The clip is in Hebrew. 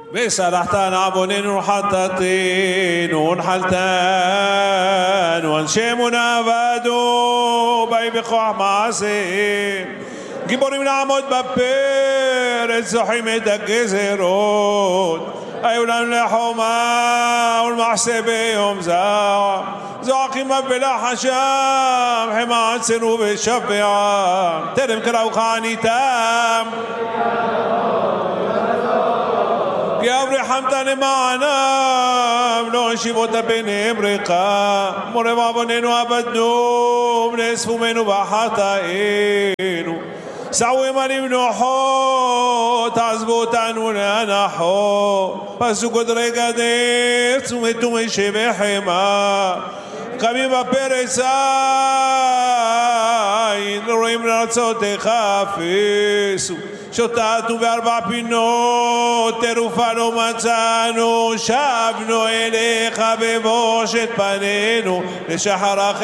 וסלחתן עווננו וחטאתנו ונחלתן ואנשמונה עבדו באי בכוח מעשה גיבורים לעמוד בפרץ זוכים את הגזרות היו לנו לחומה ולמעשה ביום זעם זועקים בלחשם חמה עצנו ושפעם טרם קראוך עניתם כי אברחמת למענם לא השיבות פניהם ריקה מורה ועווננו עבדנו ונאספומנו בחטאינו סעו ימנים נוחות תעזבו אותנו לאנחות פסו גודרי גדר צומתו משבי חמה קמים בפרץ עין לא רואים לארצותיך אפסו שוטטנו בארבע פינות תרופה לא מצאנו שבנו אליך בבושת פנינו לשחר